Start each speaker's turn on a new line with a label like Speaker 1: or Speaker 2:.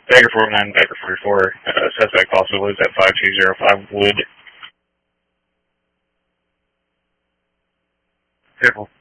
Speaker 1: Bagger 49, Bagger 44, suspect possibly lives at 5205 Wood. Careful.